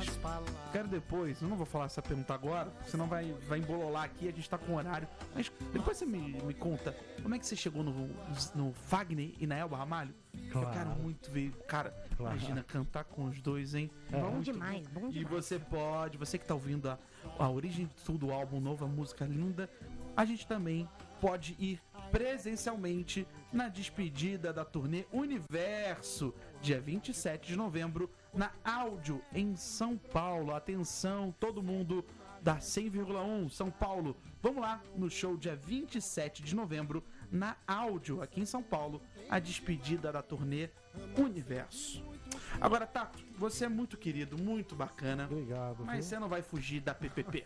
Mas quero depois, eu não vou falar essa pergunta agora, porque senão vai embololar aqui, a gente tá com horário. Mas depois você me conta, como é que você chegou no Fagner e na Elba Ramalho? Claro. Eu quero muito ver, cara, Claro. imagina cantar com os dois, hein? Bom Muito demais, bom E demais. você que tá ouvindo a origem de tudo, o álbum novo, a música linda, a gente também pode ir presencialmente na despedida da turnê Universo, dia 27 de novembro, na Áudio, em São Paulo. Atenção, todo mundo da 100,1 São Paulo. Vamos lá no show dia 27 de novembro, na Áudio, aqui em São Paulo, a despedida da turnê Universo. Agora, Tato, você é muito querido, muito bacana. Obrigado. Mas viu? você não vai fugir da PPP.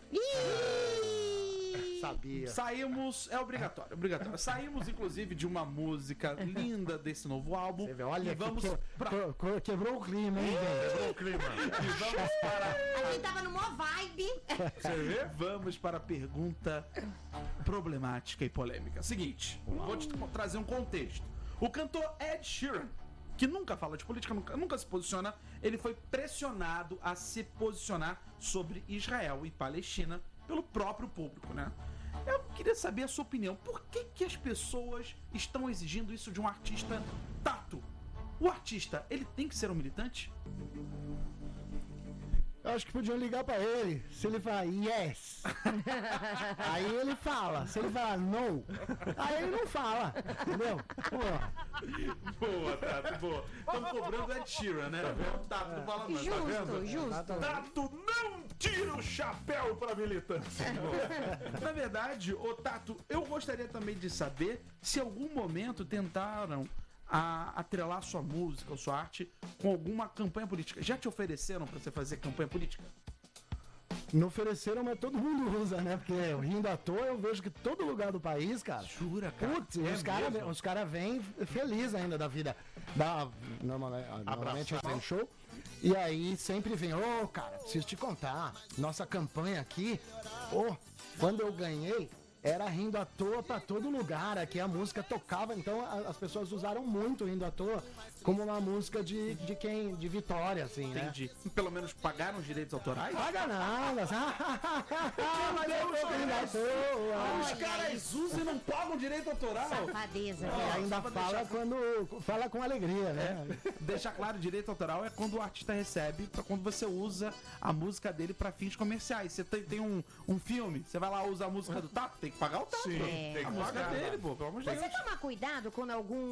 Sabia. Saímos, é obrigatório, obrigatório. Saímos, inclusive, de uma música linda desse novo álbum. Você vê, olha e vamos que- pra... Quebrou o clima, hein, velho? Quebrou o clima. E vamos para... A gente tava numa vibe. Você vê? Vamos para a pergunta problemática e polêmica. Seguinte, vou te trazer um contexto. O cantor Ed Sheeran, que nunca fala de política, nunca se posiciona, ele foi pressionado a se posicionar sobre Israel e Palestina pelo próprio público, né? Eu queria saber a sua opinião. Por que as pessoas estão exigindo isso de um artista? Tato, o artista, ele tem que ser um militante? Eu acho que podiam ligar pra ele. Se ele falar yes, aí ele fala. Se ele falar no, aí ele não fala. Entendeu? Pô, Boa, Tato, boa. Estamos cobrando Ed Sheeran, né? O Tato não fala mais, tá vendo? Justo. Tato, não tira o chapéu pra militância. Na verdade, ô Tato, eu gostaria também de saber se em algum momento tentaram atrelar sua música ou sua arte com alguma campanha política. Já te ofereceram pra você fazer campanha política? não ofereceram, mas todo mundo usa, né? Porque o Rindo à Toa eu vejo que todo lugar do país, cara. Jura, cara? Putz, É os caras vêm felizes ainda da vida. Normalmente eu show. E aí sempre vem, cara, preciso te contar. Nossa campanha aqui, quando eu ganhei, era Rindo à Toa pra todo lugar. Aqui a música tocava, então as pessoas usaram muito Rindo à Toa como uma música de vitória, assim, né? Entendi. Pelo menos pagaram os direitos autorais? Paga nada. Mas eu tô Rindo à Toa. Os caras usam e não pagam direito autoral. Safadeza, E viu? ainda só pra fala deixar- quando fala com alegria, né? Deixar claro, direito autoral é quando o artista recebe, pra quando você usa a música dele pra fins comerciais. Você tem um filme, você vai lá usar a música do Tato, tem que pagar o Tato. Sim, É. tem A que música pagar. dele, pô, pelo amor de Você Deus. tomar cuidado quando algum